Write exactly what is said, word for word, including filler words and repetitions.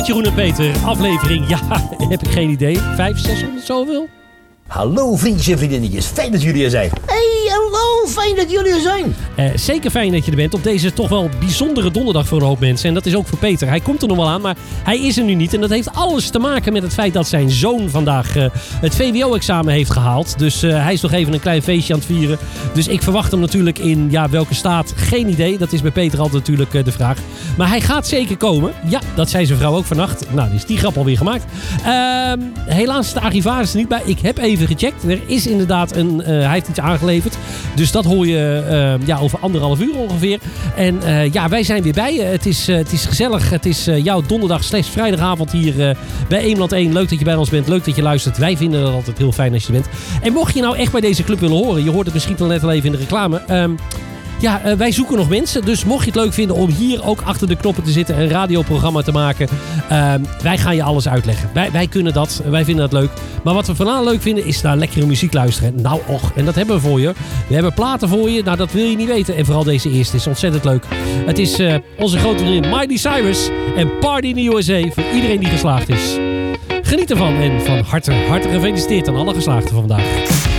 met Jeroen en Peter. Aflevering, ja, heb ik geen idee. Vijf, zeshonderd, zoveel? Hallo vriendjes en vriendinnetjes, fijn dat jullie er zijn. Hey, hallo, fijn dat jullie er zijn. Uh, zeker fijn dat je er bent op deze toch wel bijzondere donderdag voor een hoop mensen. En dat is ook voor Peter. Hij komt er nog wel aan, maar hij is er nu niet. En dat heeft alles te maken met het feit dat zijn zoon vandaag uh, het V W O-examen heeft gehaald. Dus uh, hij is nog even een klein feestje aan het vieren. Dus ik verwacht hem natuurlijk in ja, welke staat, geen idee. Dat is bij Peter altijd natuurlijk uh, de vraag. Maar hij gaat zeker komen. Ja, dat zei zijn vrouw ook vannacht. Nou, is die grap alweer gemaakt. Uh, helaas is de archivaris er niet bij. Ik heb even gecheckt. Er is inderdaad een... Uh, hij heeft iets aangeleverd. Dus dat hoor je uh, ja, over anderhalf uur ongeveer. En uh, ja, wij zijn weer bij je. Het is, uh, het is gezellig. Het is uh, jouw donderdag slash vrijdagavond hier uh, bij Eemland één. Leuk dat je bij ons bent. Leuk dat je luistert. Wij vinden het altijd heel fijn als je er bent. En mocht je nou echt bij deze club willen horen. Je hoort het misschien al net al even in de reclame. Um, Ja, uh, wij zoeken nog mensen. Dus mocht je het leuk vinden om hier ook achter de knoppen te zitten. Een radioprogramma te maken. Uh, wij gaan je alles uitleggen. Wij, wij kunnen dat. Wij vinden dat leuk. Maar wat we vooral leuk vinden is naar lekkere muziek luisteren. Nou och, en dat hebben we voor je. We hebben platen voor je. Nou, dat wil je niet weten. En vooral deze eerste is ontzettend leuk. Het is uh, onze grote vriendin Miley Cyrus. En Party in the U S A. Voor iedereen die geslaagd is. Geniet ervan. En van harte, harte gefeliciteerd aan alle geslaagden van vandaag.